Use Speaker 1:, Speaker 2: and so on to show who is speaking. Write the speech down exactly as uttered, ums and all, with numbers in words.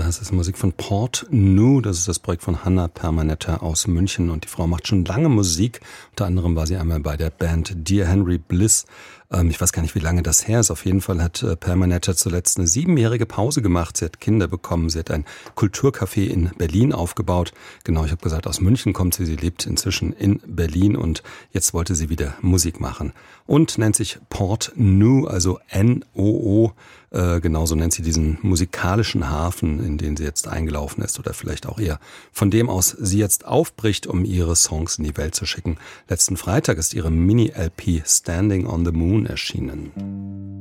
Speaker 1: Das ist Musik von Port New, das ist das Projekt von Hanna Permanetta aus München und die Frau macht schon lange Musik. Unter anderem war sie einmal bei der Band Dear Henry Bliss. Ähm, ich weiß gar nicht, wie lange das her ist. Auf jeden Fall hat äh, Permanetta zuletzt eine siebenjährige Pause gemacht. Sie hat Kinder bekommen, sie hat ein Kulturcafé in Berlin aufgebaut. Genau, ich habe gesagt, aus München kommt sie, sie lebt inzwischen in Berlin und jetzt wollte sie wieder Musik machen. Und nennt sich Port New, also N O O. Äh, genauso nennt sie diesen musikalischen Hafen, in den sie jetzt eingelaufen ist oder vielleicht auch eher von dem aus sie jetzt aufbricht, um ihre Songs in die Welt zu schicken. Letzten Freitag ist ihre Mini-L P Standing on the Moon erschienen.